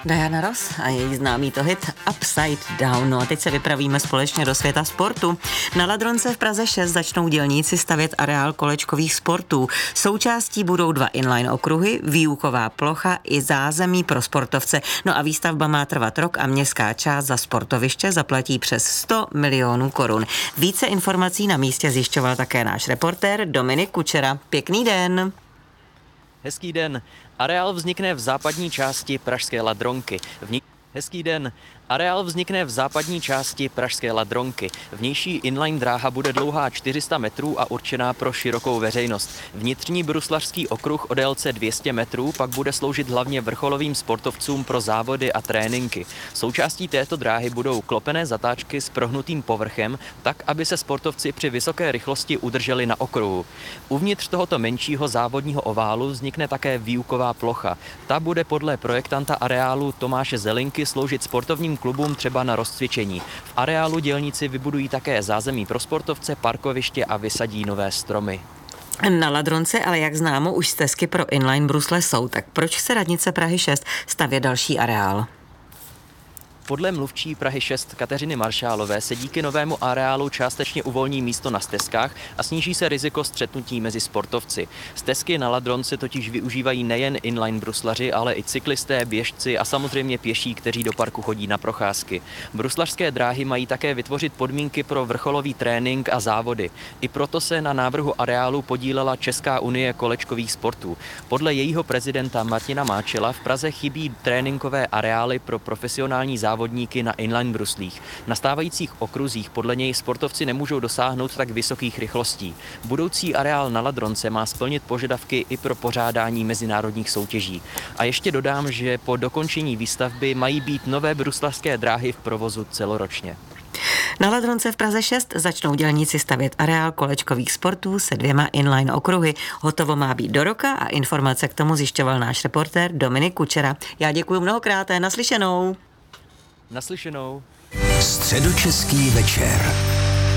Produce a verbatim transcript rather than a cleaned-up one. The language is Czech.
Diana Ross a její známý to hit Upside Down. No a teď se vypravíme společně do světa sportu. Na Ladronce v Praze šest začnou dělníci stavět areál kolečkových sportů. Součástí budou dva inline okruhy, výuková plocha i zázemí pro sportovce. No a výstavba má trvat rok a městská část za sportoviště zaplatí přes sto milionů korun. Více informací na místě zjišťoval také náš reportér Dominik Kučera. Pěkný den. Hezký den. Areál vznikne v západní části pražské Ladronky. Vni... Hezký den. Areál vznikne v západní části pražské Ladronky. Vnější inline dráha bude dlouhá čtyři sta metrů a určená pro širokou veřejnost. Vnitřní bruslařský okruh o délce dvě stě metrů pak bude sloužit hlavně vrcholovým sportovcům pro závody a tréninky. Součástí této dráhy budou klopené zatáčky s prohnutým povrchem, tak, aby se sportovci při vysoké rychlosti udrželi na okruhu. Uvnitř tohoto menšího závodního oválu vznikne také výuková plocha. Ta bude podle projektanta areálu Tomáše Zelinky sloužit sportovním klubům třeba na rozcvičení. V areálu dělníci vybudují také zázemí pro sportovce, parkoviště a vysadí nové stromy. Na Ladronce, ale jak známo, už stezky pro inline brusle jsou, tak proč chce radnice Prahy šest stavět další areál? Podle mluvčí Prahy šest Kateřiny Maršálové se díky novému areálu částečně uvolní místo na stezkách a sníží se riziko střetnutí mezi sportovci. Stezky na Ladronce totiž využívají nejen inline bruslaři, ale i cyklisté, běžci a samozřejmě pěší, kteří do parku chodí na procházky. Bruslařské dráhy mají také vytvořit podmínky pro vrcholový trénink a závody. I proto se na návrhu areálu podílela Česká unie kolečkových sportů. Podle jejího prezidenta Martina Máčela v Praze chybí tréninkové areály pro profesionální závody závodníky na inline bruslích. Na stávajících okruzích podle něj sportovci nemůžou dosáhnout tak vysokých rychlostí. Budoucí areál na Ladronce má splnit požadavky i pro pořádání mezinárodních soutěží. A ještě dodám, že po dokončení výstavby mají být nové bruslařské dráhy v provozu celoročně. Na Ladronce v Praze šest začnou dělníci stavět areál kolečkových sportů se dvěma inline okruhy. Hotovo má být do roka a informace k tomu zjišťoval náš reportér Dominik Kučera. Já děkuji mnohokrát a naslyšenou. Naslyšenou. Středočeský večer.